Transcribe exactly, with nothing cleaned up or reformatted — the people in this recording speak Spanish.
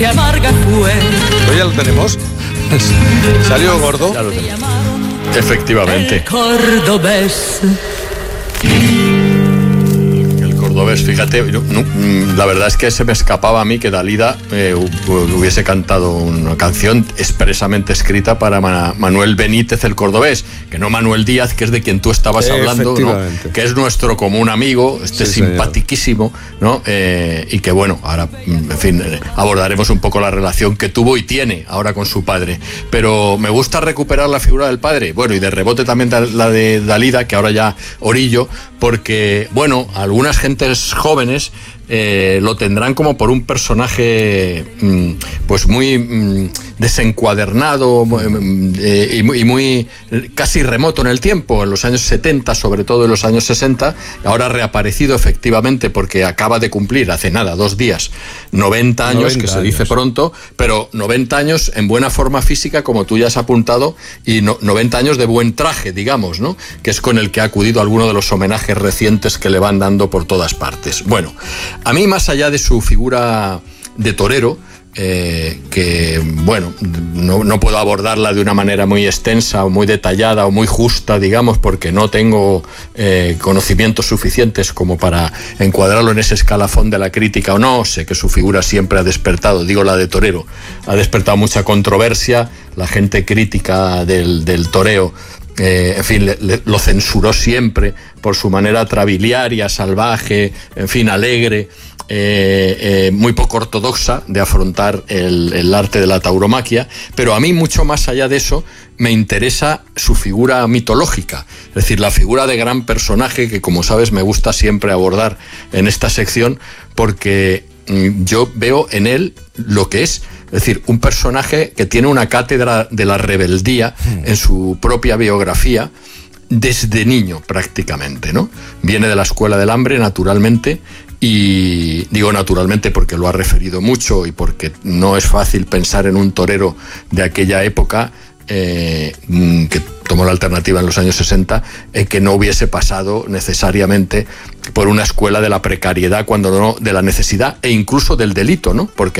que amarga fue. Pues ya lo tenemos. Salió gordo. Ya lo tenemos. Efectivamente. El cordobés. El cordobés, fíjate, no, no, la verdad es que se me escapaba a mí que Dalida eh, hubiese cantado una canción expresamente escrita para Ma- Manuel Benítez el cordobés, que no Manuel Díaz, que es de quien tú estabas hablando, ¿no? Que es nuestro común amigo, este sí, simpatiquísimo, ¿no? Eh, y que bueno, ahora, en fin, abordaremos un poco la relación que tuvo y tiene ahora con su padre. Pero me gusta recuperar la figura del padre, bueno, y de rebote también la de Dalida, que ahora ya Orillo, porque, bueno, algunas gentes jóvenes eh, lo tendrán como por un personaje mmm, pues muy mmm, desencuadernado eh, y, muy, y muy casi remoto en el tiempo, en los años setenta, sobre todo en los años sesenta, ahora reaparecido efectivamente porque acaba de cumplir hace nada, dos días, noventa años, que se años. Dice pronto, pero noventa años en buena forma física, como tú ya has apuntado, y no, noventa años de buen traje, digamos, ¿no? Que es con el que ha acudido a alguno de los homenajes recientes que le van dando por todas partes. Bueno, a mí, más allá de su figura de torero, eh, que, bueno, no, no puedo abordarla de una manera muy extensa o muy detallada o muy justa, digamos, porque no tengo eh, conocimientos suficientes como para encuadrarlo en ese escalafón de la crítica o no. Sé que su figura siempre ha despertado, digo la de torero, ha despertado mucha controversia. La gente crítica del, del toreo, Eh, en fin, le, le, lo censuró siempre por su manera trabiliaria, salvaje, en fin, alegre, eh, eh, muy poco ortodoxa de afrontar el, el arte de la tauromaquia, pero a mí, mucho más allá de eso, me interesa su figura mitológica, es decir, la figura de gran personaje que, como sabes, me gusta siempre abordar en esta sección, porque mm, yo veo en él lo que es. Es decir, un personaje que tiene una cátedra de la rebeldía en su propia biografía desde niño prácticamente, ¿no? Viene de la Escuela del Hambre, naturalmente, y digo naturalmente porque lo ha referido mucho y porque no es fácil pensar en un torero de aquella época eh, que tomó la alternativa en los años sesenta, eh, que no hubiese pasado necesariamente por una escuela de la precariedad, cuando no de la necesidad e incluso del delito, ¿no? Porque